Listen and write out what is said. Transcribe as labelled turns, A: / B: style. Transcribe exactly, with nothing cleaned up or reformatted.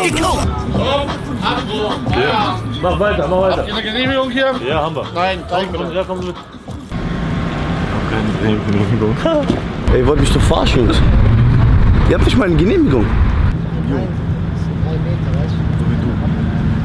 A: Genehmigung!
B: Ja. Mach weiter, mach weiter.
C: Habt ihr eine Genehmigung hier?
B: Ja, haben wir.
C: Nein, zeig mir
B: Komm,
C: das.
B: ja, komm mit. Keine Genehmigung.
A: Ey, ihr wollt mich doch verarschen, Jungs. Ihr habt nicht mal eine Genehmigung.
D: Nein, das ist drei Meter, weißt du?